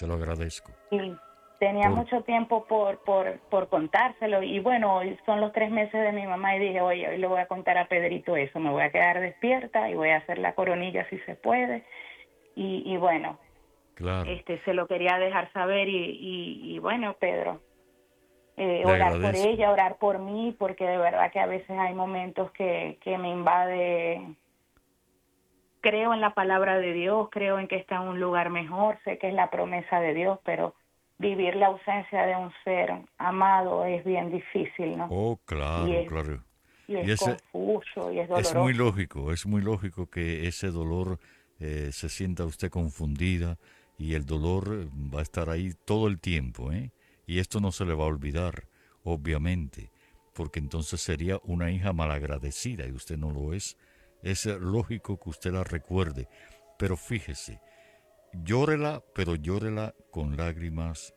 se lo agradezco. Y tenía Por, mucho tiempo por contárselo. Y bueno, hoy son los 3 meses de mi mamá y dije, oye, hoy le voy a contar a Pedrito eso. Me voy a quedar despierta y voy a hacer la coronilla si se puede. Y bueno, claro, se lo quería dejar saber y bueno, Pedro, le orar por agradezco. ella, orar por mí, porque de verdad que a veces hay momentos que me invade. Creo en la palabra de Dios, creo en que está en un lugar mejor, sé que es la promesa de Dios, pero vivir la ausencia de un ser amado es bien difícil, ¿no? Oh, Y claro, es, claro. y Y es confuso y es doloroso. es muy lógico que ese dolor se sienta usted confundida y el dolor va a estar ahí todo el tiempo, ¿eh? Y esto no se le va a olvidar, obviamente, porque entonces sería una hija malagradecida y usted no lo es. Es lógico que usted la recuerde, pero fíjese, llórela, pero llórela con lágrimas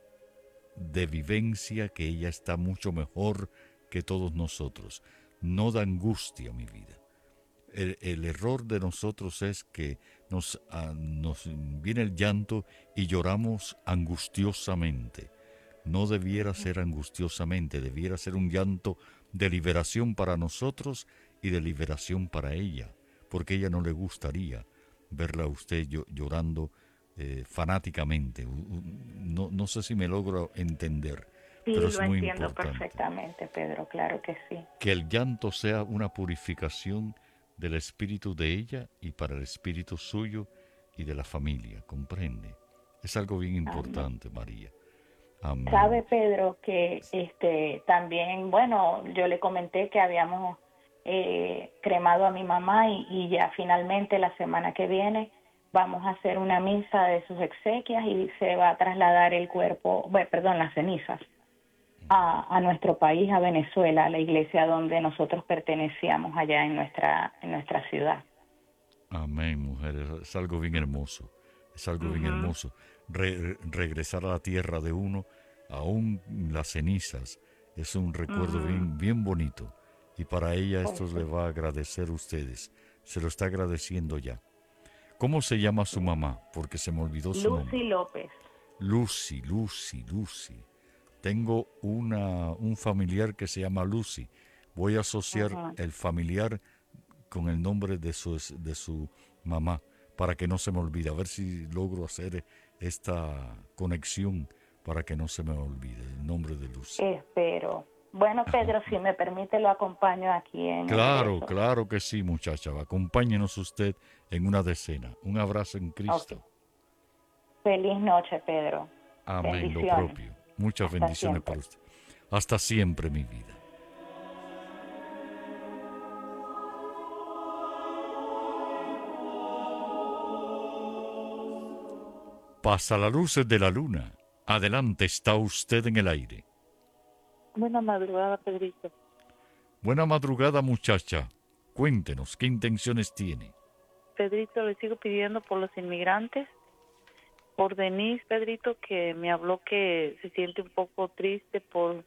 de vivencia, que ella está mucho mejor que todos nosotros. No da angustia, mi vida. El error de nosotros es que nos viene el llanto y lloramos angustiosamente. No debiera ser angustiosamente, debiera ser un llanto de liberación para nosotros y de liberación para ella, porque a ella no le gustaría verla a usted llorando fanáticamente. No, no sé si me logro entender, pero Sí, es lo muy entiendo importante perfectamente, Pedro, claro que sí. que el llanto sea una purificación del espíritu de ella y para el espíritu suyo y de la familia, ¿comprende? Es algo bien Amén. importante, María. Amén. Sabe, Pedro, que también, bueno, yo le comenté que habíamos cremado a mi mamá y ya finalmente la semana que viene vamos a hacer una misa de sus exequias y se va a trasladar el cuerpo, bueno, perdón, las cenizas a nuestro país, a Venezuela, a la iglesia donde nosotros pertenecíamos allá en nuestra ciudad. Amén, mujer. Es algo bien hermoso. Es algo bien Ujú, hermoso. Regresar a la tierra de uno, aún las cenizas, es un recuerdo ujú, bien, bien bonito. Y para ella por esto le supuesto. va a agradecer a ustedes. Se lo está agradeciendo ya. ¿Cómo se llama su mamá? Porque se me olvidó su Lucy nombre. López. Lucy, Lucy, Lucy. Tengo un familiar que se llama Lucy. Voy a asociar Ujú. el familiar con el nombre de su mamá para que no se me olvide. A ver si logro hacer esta conexión para que no se me olvide el nombre de Lucy. Espero. Bueno, Pedro, si me permite, lo acompaño aquí en el Claro, rezo. claro que sí, muchacha. Acompáñenos usted en una decena. Un abrazo en Ok. Cristo. Feliz noche, Pedro. Amén, lo Bendiciones. propio. Muchas Hasta bendiciones siempre. para usted. Hasta siempre, mi vida. Pasa las luces de la luna. Adelante está usted en el aire. Buena madrugada, Pedrito. Buena madrugada, muchacha. Cuéntenos, ¿qué intenciones tiene? Pedrito, le sigo pidiendo por los inmigrantes, por Denise, Pedrito, que me habló que se siente un poco triste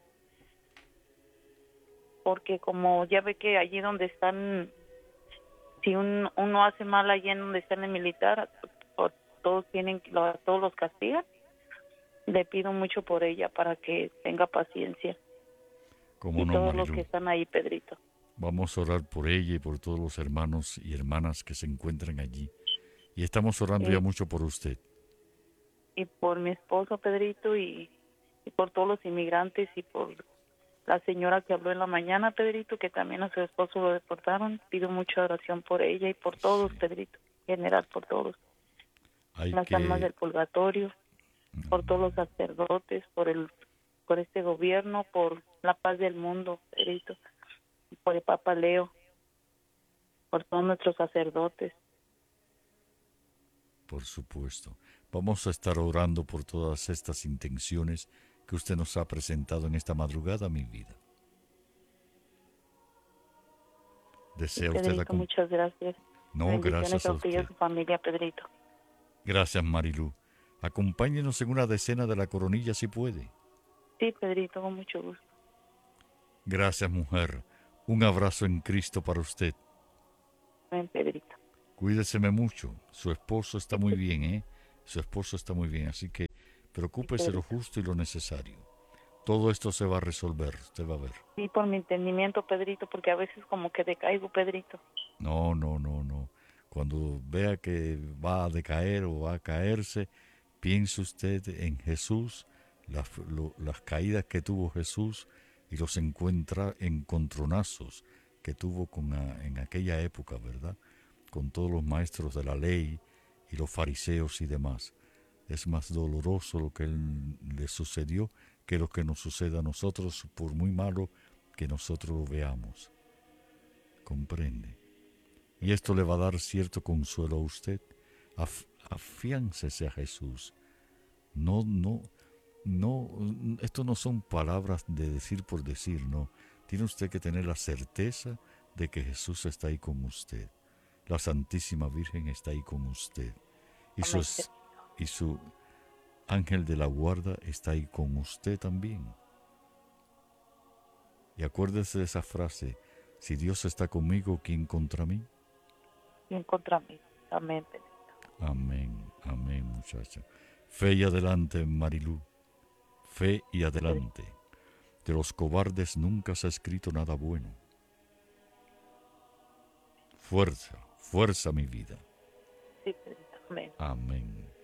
porque como ya ve que allí donde están, si uno hace mal allí en donde está en el militar, todos todos los castigan. Le pido mucho por ella para que tenga paciencia Cómo y no, todos los que Marilú. están ahí, Pedrito. Vamos a orar por ella y por todos los hermanos y hermanas que se encuentran allí. Y estamos orando ya Y, mucho por usted. y por mi esposo, Pedrito, y por todos los inmigrantes y por la señora que habló en la mañana, Pedrito, que también a su esposo lo deportaron. Pido mucha oración por ella y por todos, Sí. Pedrito, en general por todos, Hay las almas que... del purgatorio, por todos los sacerdotes, por este gobierno, por la paz del mundo, Pedrito, por el Papa Leo, por todos nuestros sacerdotes. Por supuesto. Vamos a estar orando por todas estas intenciones que usted nos ha presentado en esta madrugada, mi vida. Y ¿Desea usted Pedrito, muchas gracias. No, Bendiciones gracias a a usted y a usted. su familia, Pedrito. Gracias, Marilú. Acompáñenos en una decena de la coronilla si puede. Sí, Pedrito, con mucho gusto. Gracias, mujer. Un abrazo en Cristo para usted. Ven, Pedrito. Cuídeseme mucho. Su esposo está Sí, muy bien, ¿eh? Su esposo está muy bien, así que Preocúpese lo justo y lo necesario. Todo esto se va a resolver, usted va a ver. Sí, por mi entendimiento, Pedrito, porque a veces como que decaigo, Pedrito. No, no, no, no. Cuando vea que va a decaer o va a caerse, piense usted en Jesús, las caídas que tuvo Jesús y los encontronazos que tuvo en aquella época, ¿verdad? Con todos los maestros de la ley y los fariseos y demás. Es más doloroso lo que le sucedió que lo que nos suceda a nosotros, por muy malo que nosotros lo veamos. ¿Comprende? Y esto le va a dar cierto consuelo a usted. Afiáncese a Jesús. No, no, no, esto no son palabras de decir por decir, no. Tiene usted que tener la certeza de que Jesús está ahí con usted. La Santísima Virgen está ahí con usted. Y su ángel de la guarda está ahí con usted también. Y acuérdese de esa frase, si Dios está conmigo, ¿quién contra mí? ¿Quién contra mí? Amén, Pedrito. Amén, amén, muchacha. Fe y adelante, Marilú. Fe y adelante. De los cobardes nunca se ha escrito nada bueno. Fuerza, fuerza mi vida. Sí, Pedrito. Amén. Amén.